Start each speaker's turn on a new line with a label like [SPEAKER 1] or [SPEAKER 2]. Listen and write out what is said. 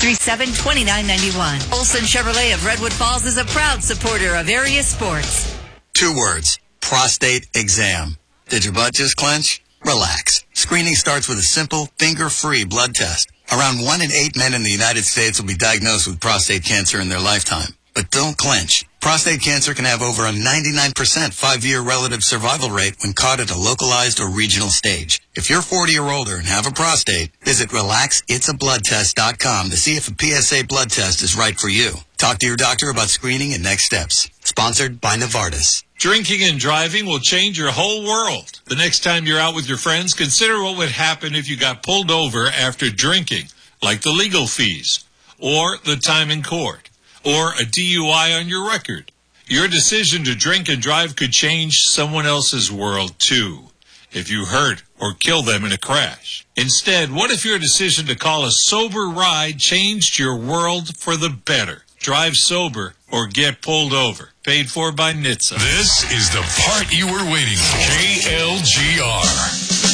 [SPEAKER 1] 637-2991. Olson Chevrolet of Redwood Falls is a proud supporter of area sports.
[SPEAKER 2] 2 words. Prostate exam. Did your butt just clench? Relax. Screening starts with a simple, finger-free blood test. Around 1 in 8 men in the United States will be diagnosed with prostate cancer in their lifetime. But don't clench. Prostate cancer can have over a 99% 5-year relative survival rate when caught at a localized or regional stage. If you're 40 or older and have a prostate, visit RelaxIt'sABloodTest.com to see if a PSA blood test is right for you. Talk to your doctor about screening and next steps. Sponsored by Novartis.
[SPEAKER 3] Drinking and driving will change your whole world. The next time you're out with your friends, consider what would happen if you got pulled over after drinking, like the legal fees, or the time in court, or a DUI on your record. Your decision to drink and drive could change someone else's world, too, if you hurt or kill them in a crash. Instead, what if your decision to call a sober ride changed your world for the better? Drive sober or get pulled over. Paid for by NHTSA.
[SPEAKER 4] This is the part you were waiting for. KLGR.